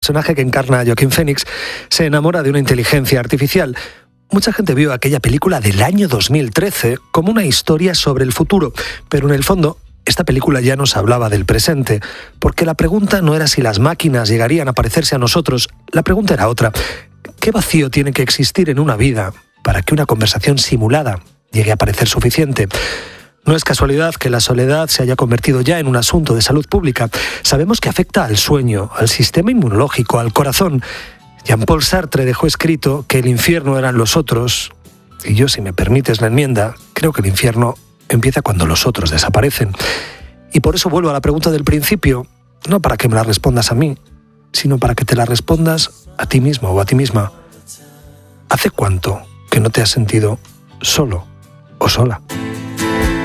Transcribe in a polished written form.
El personaje que encarna a Joaquín Phoenix se enamora de una inteligencia artificial. Mucha gente vio aquella película del año 2013 como una historia sobre el futuro, pero en el fondo esta película ya nos hablaba del presente, porque la pregunta no era si las máquinas llegarían a parecerse a nosotros, la pregunta era otra. ¿Qué vacío tiene que existir en una vida para que una conversación simulada llegue a parecer suficiente? No es casualidad que la soledad se haya convertido ya en un asunto de salud pública. Sabemos que afecta al sueño, al sistema inmunológico, al corazón. Jean-Paul Sartre dejó escrito que el infierno eran los otros, y yo, si me permites la enmienda, creo que el infierno empieza cuando los otros desaparecen. Y por eso vuelvo a la pregunta del principio, no para que me la respondas a mí, sino para que te la respondas a ti mismo o a ti misma. ¿Hace cuánto que no te has sentido solo o sola?